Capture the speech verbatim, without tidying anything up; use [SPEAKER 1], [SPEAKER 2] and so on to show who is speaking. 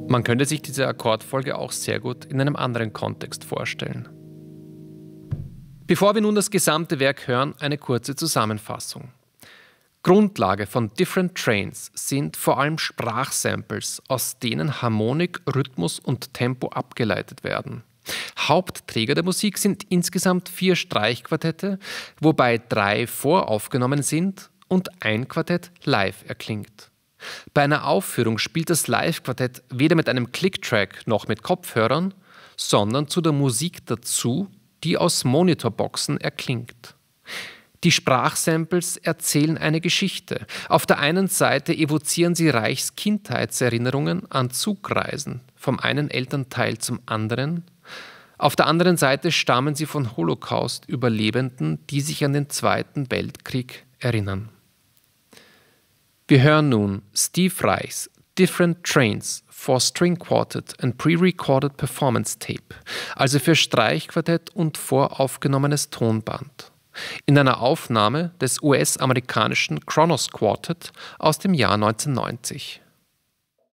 [SPEAKER 1] Man könnte sich diese Akkordfolge auch sehr gut in einem anderen Kontext vorstellen. Bevor wir nun das gesamte Werk hören, eine kurze Zusammenfassung. Grundlage von Different Trains sind vor allem Sprachsamples, aus denen Harmonik, Rhythmus und Tempo abgeleitet werden. Hauptträger der Musik sind insgesamt vier Streichquartette, wobei drei voraufgenommen sind und ein Quartett live erklingt. Bei einer Aufführung spielt das Live-Quartett weder mit einem Click-Track noch mit Kopfhörern, sondern zu der Musik dazu, die aus Monitorboxen erklingt. Die Sprachsamples erzählen eine Geschichte. Auf der einen Seite evozieren sie Reichs Kindheitserinnerungen an Zugreisen vom einen Elternteil zum anderen. Auf der anderen Seite stammen sie von Holocaust-Überlebenden, die sich an den Zweiten Weltkrieg erinnern. Wir hören nun Steve Reichs Different Trains for String Quartet and Pre-Recorded Performance Tape, also für Streichquartett und voraufgenommenes Tonband, in einer Aufnahme des U S-amerikanischen Kronos Quartet aus dem Jahr neunzehnhundertneunzig.